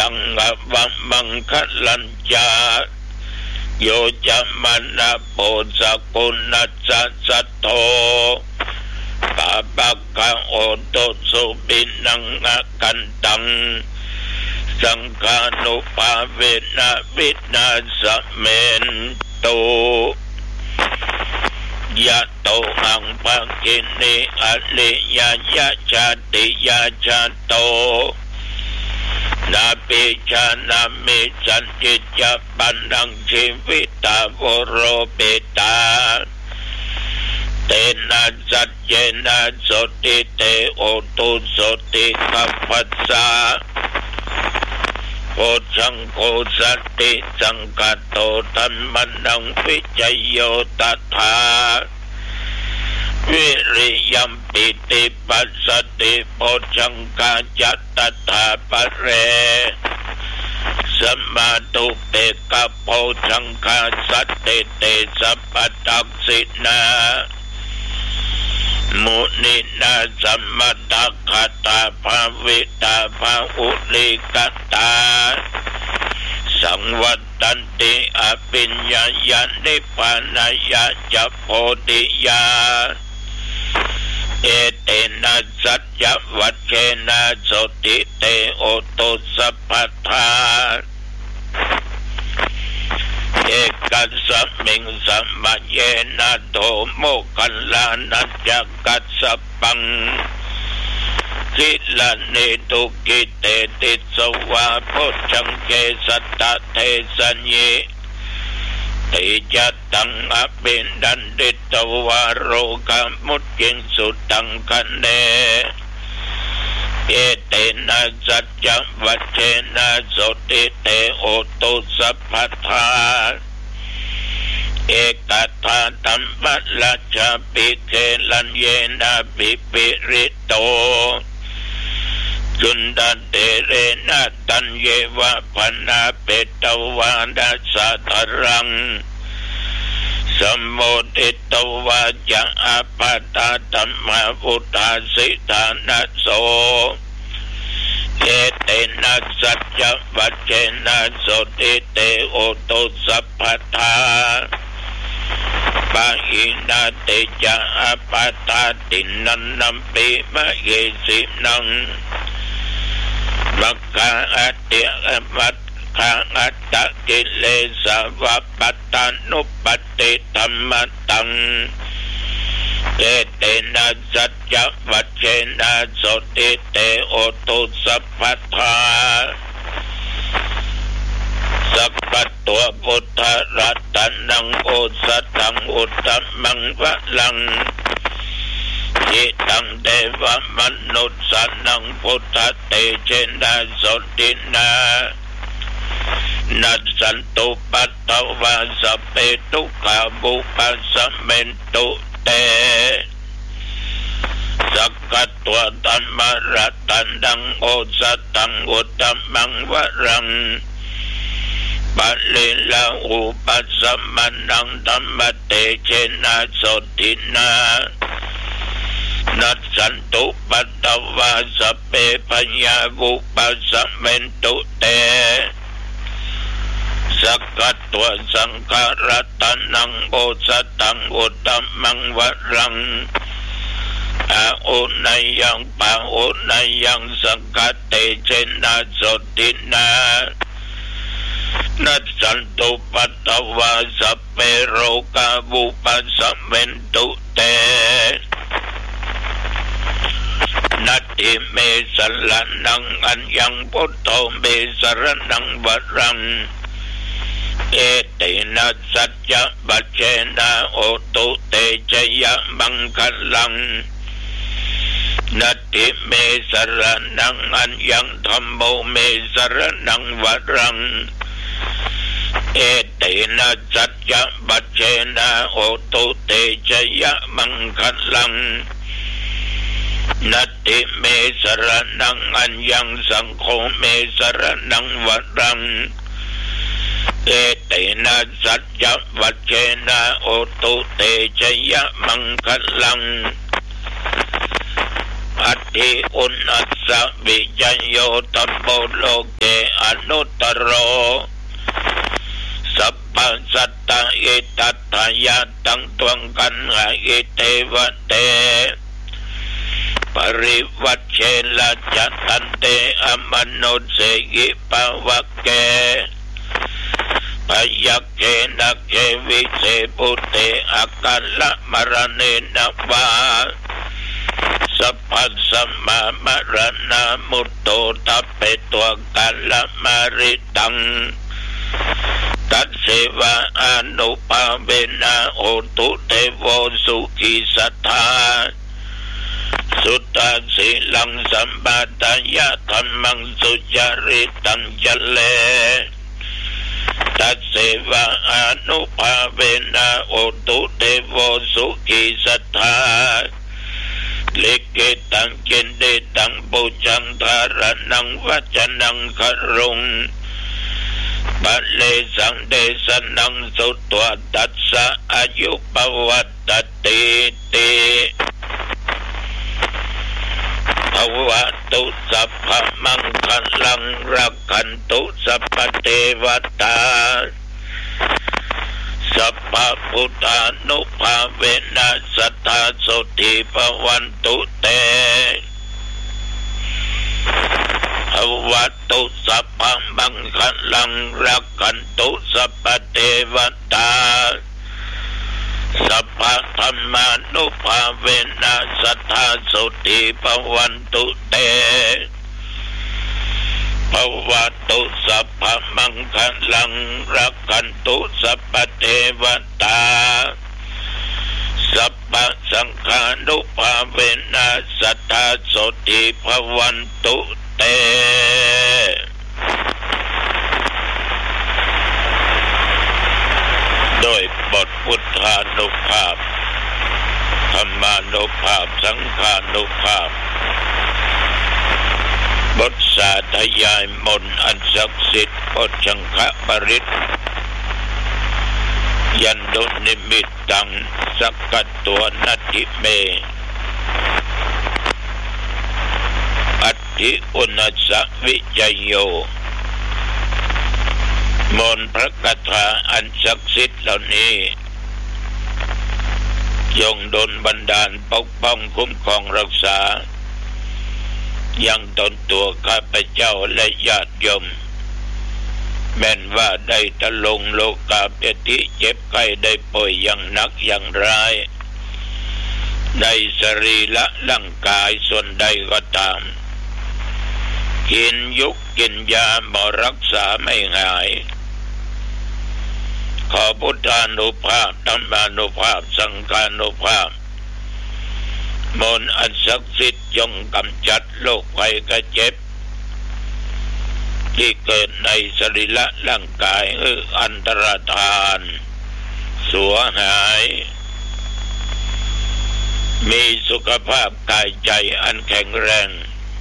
ตังอวัมมังคลัญจาโยจะมันนะโปสกุณัสสัทโธปะปะกะโอโตสุปินังอะกันตังสังฆานุภาเวนะวินาสเมนโตยะโตอังภะกินิอริยยะชาติยะชาโตนาปิชานามิสันติจะปันดังชีวิตาโวโรเปตาเตนะสัจเจนะโสติเตโอตุโสติกัปปัสสะโอชังโคสัตติสังกัตโตธัมมังนังวิจโยตัทธาวิริยัมปิติปัสสติโพชังกาจัตตถาปะเรสัมมาตุเปกะโพชังคาสัตติเตสัพพตักสินามุนินาสัมมาตัคคตาภาวิตาภาอุลิกตาสังวัตตันติอภิญญาญาณิพพานายะจะโพธิญาเอเตนะสัจจวัชเชนะโสติเตโอตุสัพพทาเอกัสสมิงสัมมาเยนะโตโมคัลลานัจจกัสสปังกิลานิตุกิเตติสวะโพชังเกสัตตะเทสัญญิติจัตตังอภิดันติตวะโรกามุตติสุตังคันเนเอเตนะสัจจวัชเชนะโสติเตโอตุสัพพทาเอกตาธัมมะลัจจปิเกลัญเยนะปิปิริโตจุนดาเตเรนะตัญเยวะพนาเปตวานัสสะทรังสมโมติตวะจะอาปาตาธัมมาวุตาสิทานะโสเอเตนะสัจจวัชเชนะโสติเตโอตุสัพพทาปะหินาเตจะอาปาตาตินันนัมปิมะเยสินังมัคคะอัตติมัตคะอัตตะกิเลสวะปัตตานุปัตติธัมมตังเอเตนะสัจจวัชเชนะโสติเตโอตุสัพพทาสัพพตัวพุทธรัตนังโอสตังอุตตมังวะลังจิตังเทวมนุษย์สันังพุทธเตเชนะโสตินานัสสันตุปัตตวาสัพเพทุกขาบุปัสสะเมนตุเตสักกัตตัวธัมมรัตนังโอสตังอุตตมังวะรังปัลลิลาอุปัสสะมนังธัมมเตเชนะโสตินานัสสันตุปัตตวาสัพเพปัญญาบุปัสสะเมนตุเตสักกัตตัวสังฆรัตนังโอสตังอุตตมังวะรังอาอุนัยยังปะอุนัยยังสังฆเตเชนะโสตินานัสสันตุปัตตวาสัพเพโรกาบุปัสสะเมนตุเตนัตติเมสรนังอัญญังพุทโธเมสรนังวรังเอเตนะสัจจวัชเชนะโอตุเตชยมังคลังนัตติเมสรนังอัญญังธัมโมเมสรนังวรังเอเตนะสัจจวัชเชนะโอตุเตชยมังคลังนัตติเมสรนังอัญญังสังโฆเมสรนังวรังเอเตนะสัจจวัชเชนะโอตุเตชยมังคลังอัตถิอุณัสสะวิจโยตัมโพโลเกอนุตตโรสัพพสัตตะเอตัตถายะตังตวงกันหะเอเทวะเตปริวัชเชละจัตตันเตอมโนเสกิปะวะเกพยัคเกนะเกวิเสปุเตอากัลละมรเนนะวาสัพพัสสมามรณะมุตโตตัพเปตัวกัลละมาริตังตัสเสวะอนุภาเวนะโหตุเทโวสุขิสัทธาสุตตสิลังสัมปะตยะธัมมังสุจริตังจเลตัสเสวะอนุภาเวนะโหตุเทโวสุขิสัทธาลิกิตังเจนเดตังปุจังธารนังวัจนังครุงปัลเลสังเดสนังสุตวตัสสะอายุปวัตติติภวตุสัพพมังคลังรักขันตุสัพพเทวตาสัพพพุทธานุภาเวนะสัทธาโสติภวันตุเตภวตุสัพพมังคลังรักขันตุสัพพเทวตาสัพพธรรมานุภาเวนะสัทธาโสติภวันตุเตภวตุสัพพมังคลังรักขันตุสัพพเทวตาสัพพสังฆานุภาเวนะสัทธาโสติภวันตุเตโดยบทพุทธานุภาพธรรมานุภาพสังฆานุภาพบทสาธยายมนต์อันศักดิ์สิทธิ์บทชังฆปริตยันดุนิมิตตังสักกัตตัวนัตถิเมอัตถิอุณัสสะวิจโยมนต์พระคาถาอันศักดิ์สิทธิ์เหล่านี้ยงดลบันดาลปกป้องคุ้มครองรักษายังตนตัวข้าพเจ้าและญาติโยมแม้นว่าได้ตะลงโลกาภิติเจ็บไข้ได้ป่วยอย่างหนักอย่างร้ายในสรีระร่างกายส่วนใดก็ตามกินยุกกินยาบ่รักษาไม่หายขอพุทธานุภาพธรรมานุภาพสังฆานุภาพมนต์อันศักดิ์สิทธิ์จงกำจัดโรคภัยไข้เจ็บที่เกิดในสรีระร่างกายอันตรธานสัวหายมีสุขภาพกายใจอันแข็งแรง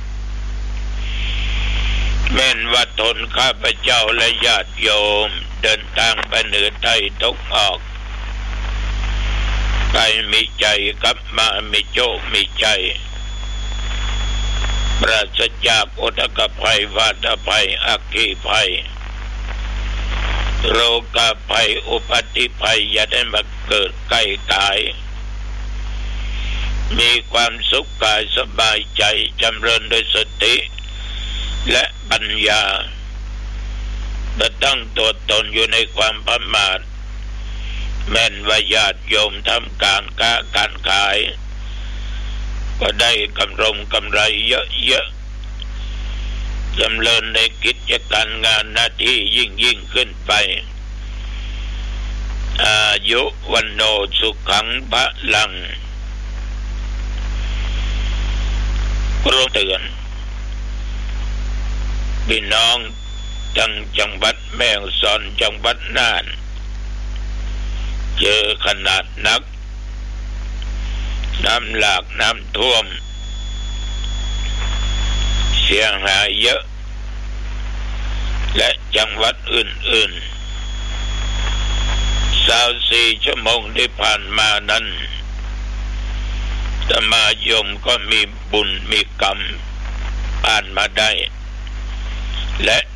แม้นว่าตนข้าพเจ้าและญาติโยมเดินทางไปเหนือใต้ตกออกไปมีใจกลับมามีโชคมีใจปราศจากอุทกภัยวาตภัยอัคคีภัยโรคภัยอุบัติภัยอย่าได้มาเกิดใกล้กายมีความสุขกายสบายใจจำเริญด้วยสติและปัญญาแต่ตั้งตัวตนอยู่ในความประมาทแม้นว่าญาติโยมทำการค้าการขายก็ได้กำไรเยอะๆจำเริญในกิจการงานหน้าที่ยิ่งขึ้นไปอายุวันโนสุขังพลังรู้เตือนพี่น้องจังหวัดแม่ฮ่องสอนจังหวัดน่านเจอขนาดนักน้ำหลากน้ำท่วมเสียหายเยอะและจังหวัดอื่นๆ24 ชั่วโมงที่ผ่านมานั้นธรรมายมก็มีบุญมีกรรมผ่านมาได้และ